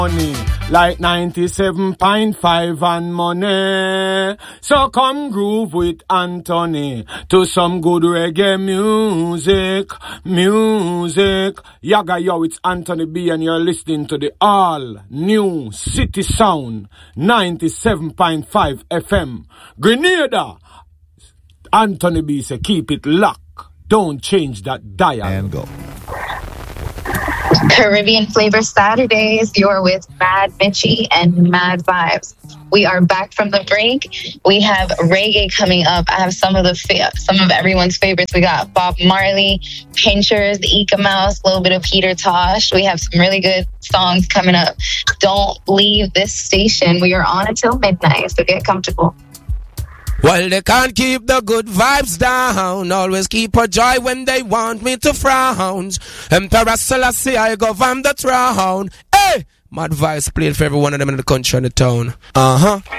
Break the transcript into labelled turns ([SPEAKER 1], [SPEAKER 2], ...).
[SPEAKER 1] money, like 97.5 and money. So come groove with Anthony to some good reggae music. Yaga yo, it's Anthony B and you're listening to the all new City Sound 97.5 FM. Grenada. Anthony B say keep it locked. Don't change that dial.
[SPEAKER 2] And go.
[SPEAKER 3] Caribbean Flavor Saturdays. You're with Mad Mitchie and Mad Vibes. We are back from the break. We have reggae coming up. I have some of everyone's favorites. We got Bob Marley, Pinchers, the Ika Mouse, a little bit of Peter Tosh. We have some really good songs coming up. Don't leave this station. We are on until midnight, so get comfortable.
[SPEAKER 4] Well, they can't keep the good vibes down. Always keep a joy when they want me to frown. Emperor Selassie, I govern the throne. Hey! Mad Vibes played for every one of them in the country and the town. Uh-huh.